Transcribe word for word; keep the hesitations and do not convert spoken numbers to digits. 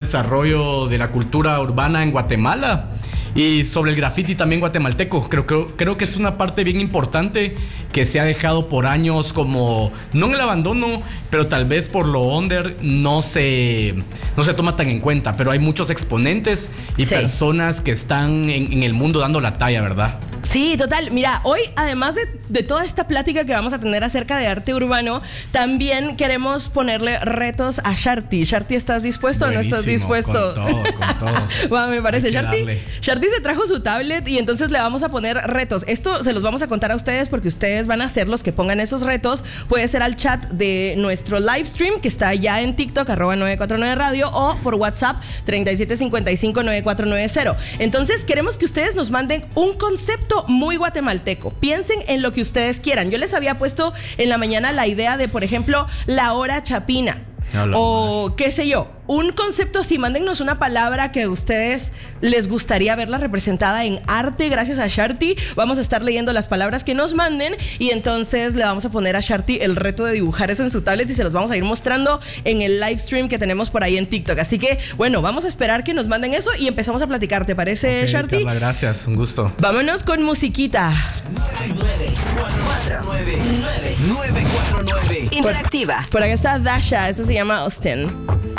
desarrollo de la cultura urbana en Guatemala. Y sobre el graffiti también guatemalteco, creo, creo, creo que es una parte bien importante que se ha dejado por años como, no en el abandono, pero tal vez por lo under no se, no se toma tan en cuenta, pero hay muchos exponentes y sí. personas que están en, en el mundo dando la talla, ¿verdad? Sí, total. Mira, hoy además de, de toda esta plática que vamos a tener acerca de arte urbano, también queremos ponerle retos a Sharty. Sharty, ¿estás dispuesto Buenísimo, o no estás dispuesto? Con todo, con todo. Bueno, me parece. Sharty, darle. Sharty se trajo su tablet y entonces le vamos a poner retos. Esto se los vamos a contar a ustedes porque ustedes van a ser los que pongan esos retos. Puede ser al chat de nuestro live stream que está ya en TikTok, arroba nueve cuatro nueve radio, o por WhatsApp treinta y siete cincuenta y cinco noventa y cuatro noventa. Entonces queremos que ustedes nos manden un concepto muy guatemalteco. Piensen en lo que ustedes quieran. Yo les había puesto en la mañana la idea de, por ejemplo, la hora chapina. No, o madre. qué sé yo, un concepto así. Mándennos una palabra que a ustedes les gustaría verla representada en arte. Gracias a Sharty vamos a estar leyendo las palabras que nos manden y entonces le vamos a poner a Sharty el reto de dibujar eso en su tablet y se los vamos a ir mostrando en el live stream que tenemos por ahí en TikTok. Así que bueno, vamos a esperar que nos manden eso y empezamos a platicar. ¿Te parece, Okay, Sharty? Carla, gracias, un gusto. Vámonos con musiquita. nueve cuatro nueve nueve nueve cuatro nueve Interactiva. Por acá está Dasha, esto se llama Austin.